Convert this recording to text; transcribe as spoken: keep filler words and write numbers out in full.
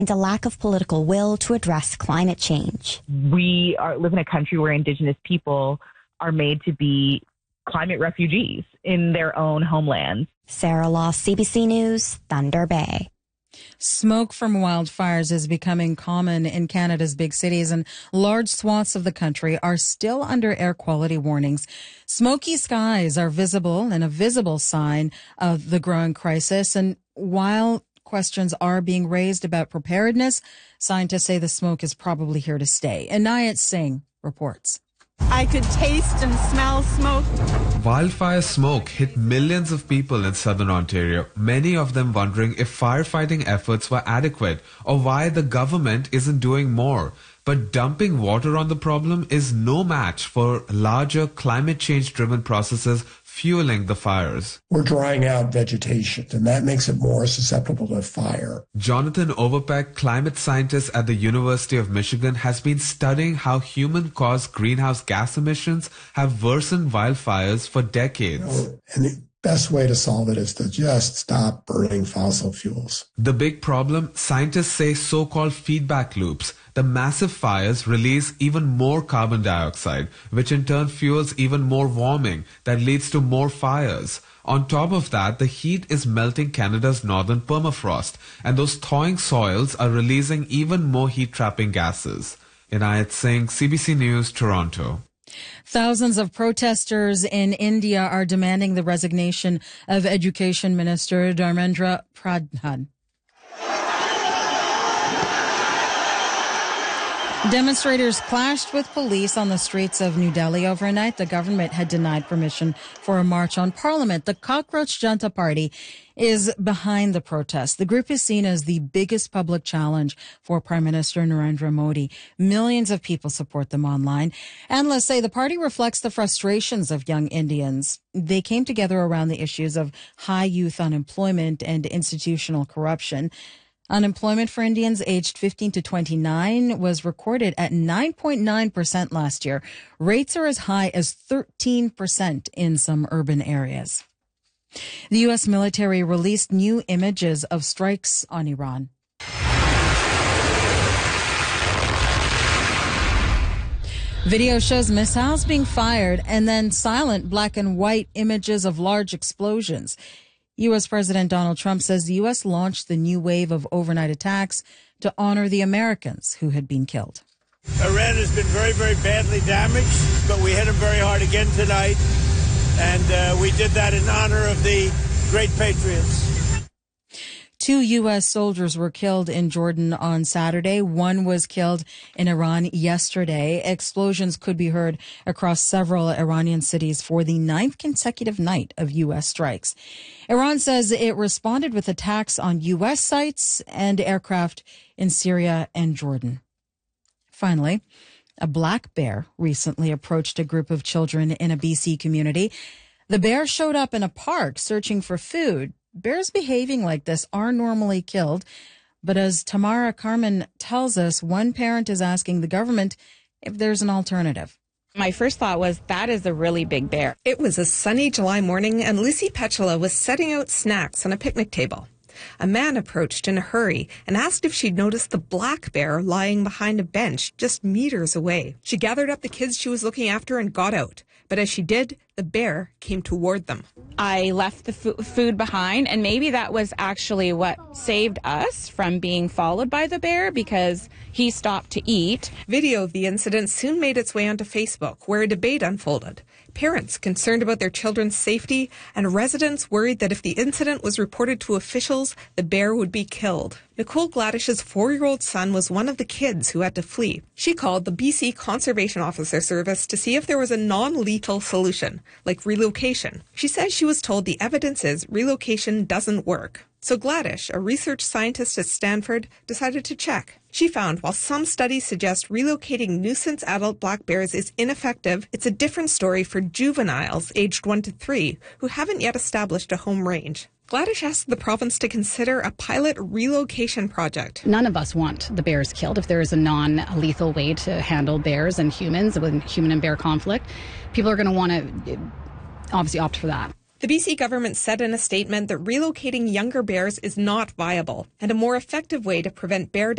and a lack of political will to address climate change. We are, live in a country where Indigenous people are made to be climate refugees in their own homelands. Sarah Law, C B C News, Thunder Bay. Smoke from wildfires is becoming common in Canada's big cities, and large swaths of the country are still under air quality warnings. Smoky skies are visible and a visible sign of the growing crisis. And while questions are being raised about preparedness, scientists say the smoke is probably here to stay. Inayat Singh reports. I could taste and smell smoke. Wildfire smoke hit millions of people in southern Ontario, many of them wondering if firefighting efforts were adequate or why the government isn't doing more. But dumping water on the problem is no match for larger climate change-driven processes fueling the fires. We're drying out vegetation, and that makes it more susceptible to fire. Jonathan Overpeck, climate scientist at the University of Michigan, has been studying how human-caused greenhouse gas emissions have worsened wildfires for decades. You know, and the best way to solve it is to just stop burning fossil fuels. The big problem, scientists say so-called feedback loops. The massive fires release even more carbon dioxide, which in turn fuels even more warming that leads to more fires. On top of that, the heat is melting Canada's northern permafrost, and those thawing soils are releasing even more heat-trapping gases. Inayat Singh, C B C News, Toronto. Thousands of protesters in India are demanding the resignation of Education Minister Dharmendra Pradhan. Demonstrators clashed with police on the streets of New Delhi overnight. The government had denied permission for a march on Parliament. The Cockroach Janta Party is behind the protest. The group is seen as the biggest public challenge for Prime Minister Narendra Modi. Millions of people support them online. Analysts say the party reflects the frustrations of young Indians. They came together around the issues of high youth unemployment and institutional corruption. Unemployment for Indians aged fifteen to twenty-nine was recorded at nine point nine percent last year. Rates are as high as thirteen percent in some urban areas. The U S military released new images of strikes on Iran. Video shows missiles being fired and then silent black and white images of large explosions. U S. President Donald Trump says the U S launched the new wave of overnight attacks to honor the Americans who had been killed. Iran has been very, very badly damaged, but we hit them very hard again tonight, and uh, we did that in honor of the great patriots. Two U S soldiers were killed in Jordan on Saturday. One was killed in Iran yesterday. Explosions could be heard across several Iranian cities for the ninth consecutive night of U S strikes. Iran says it responded with attacks on U S sites and aircraft in Syria and Jordan. Finally, a black bear recently approached a group of children in a B C community. The bear showed up in a park searching for food. Bears behaving like this are normally killed, but as Tamara Carmen tells us, one parent is asking the government if there's an alternative. My first thought was, that is a really big bear. It was a sunny July morning, and Lucy Petula was setting out snacks on a picnic table. A man approached in a hurry and asked if she'd noticed the black bear lying behind a bench just meters away. She gathered up the kids she was looking after and got out. But as she did, the bear came toward them. I left the f- food behind, and maybe that was actually what saved us from being followed by the bear, because he stopped to eat. Video of the incident soon made its way onto Facebook, where a debate unfolded. Parents concerned about their children's safety, and residents worried that if the incident was reported to officials, the bear would be killed. Nicole Gladish's four-year-old son was one of the kids who had to flee. She called the B C Conservation Officer Service to see if there was a non-lethal solution, like relocation. She says she was told the evidence is relocation doesn't work. So Gladish, a research scientist at Stanford, decided to check. She found while some studies suggest relocating nuisance adult black bears is ineffective, it's a different story for juveniles aged one to three who haven't yet established a home range. Gladish asked the province to consider a pilot relocation project. None of us want the bears killed. If there is a non-lethal way to handle bears and humans with human and bear conflict, people are going to want to obviously opt for that. The B C government said in a statement that relocating younger bears is not viable, and a more effective way to prevent bear